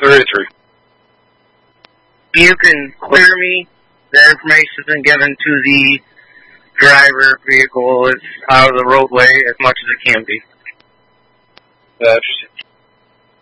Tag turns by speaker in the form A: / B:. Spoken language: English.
A: 33.
B: You can clear me. The information has been given to the driver. Vehicle is out of the roadway as much as it can be.
A: Interesting.